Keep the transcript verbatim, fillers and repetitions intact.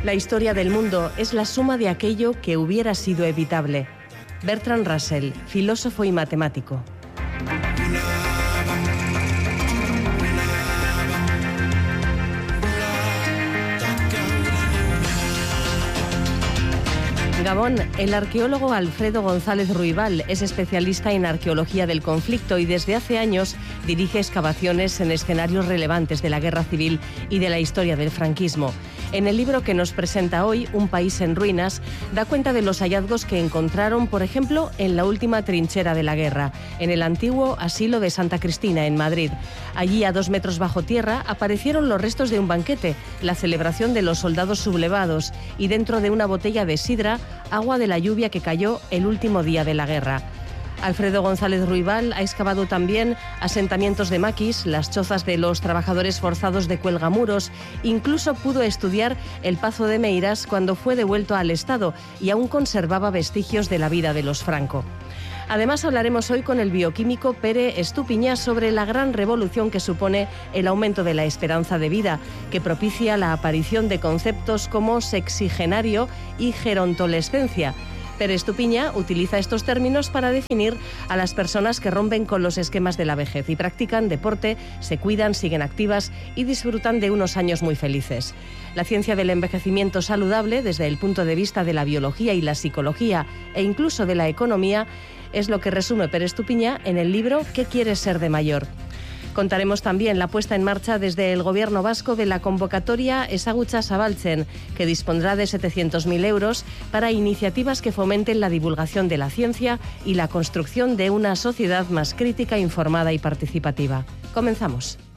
La historia del mundo es la suma de aquello que hubiera sido evitable. Bertrand Russell, filósofo y matemático. Gabón, el arqueólogo Alfredo González Ruibal es especialista en arqueología del conflicto y desde hace años dirige excavaciones en escenarios relevantes de la guerra civil y de la historia del franquismo. En el libro que nos presenta hoy, Un país en ruinas, da cuenta de los hallazgos que encontraron, por ejemplo, en la última trinchera de la guerra, en el antiguo asilo de Santa Cristina, en Madrid. Allí, a dos metros bajo tierra, aparecieron los restos de un banquete, la celebración de los soldados sublevados, y dentro de una botella de sidra, agua de la lluvia que cayó el último día de la guerra. Alfredo González Ruibal ha excavado también asentamientos de maquis, las chozas de los trabajadores forzados de Cuelgamuros, incluso pudo estudiar el Pazo de Meirás cuando fue devuelto al Estado y aún conservaba vestigios de la vida de los Franco. Además, hablaremos hoy con el bioquímico Pere Estupiñá sobre la gran revolución que supone el aumento de la esperanza de vida, que propicia la aparición de conceptos como sexigenario y gerontolescencia. Pere Estupiñá utiliza estos términos para definir a las personas que rompen con los esquemas de la vejez y practican deporte, se cuidan, siguen activas y disfrutan de unos años muy felices. La ciencia del envejecimiento saludable, desde el punto de vista de la biología y la psicología e incluso de la economía, es lo que resume Pere Estupiñá en el libro ¿Qué quieres ser de mayor? Contaremos también la puesta en marcha desde el Gobierno vasco de la convocatoria Ezagutza Zabaltzen, que dispondrá de setecientos mil euros para iniciativas que fomenten la divulgación de la ciencia y la construcción de una sociedad más crítica, informada y participativa. Comenzamos.